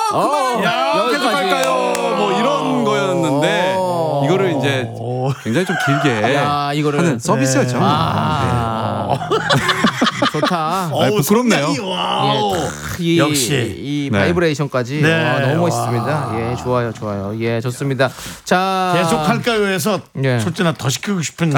계속 할까요? 뭐 이런 거였는데 이거를 이제 굉장히 좀 길게 하는 서비스였죠. 좋다. 부끄럽네요. 역시 이 바이브레이션까지 너무 멋있습니다. 예, 좋아요. 예, 좋습니다. 자, 계속 할까요에서 솔직히 나 더 시키고 싶은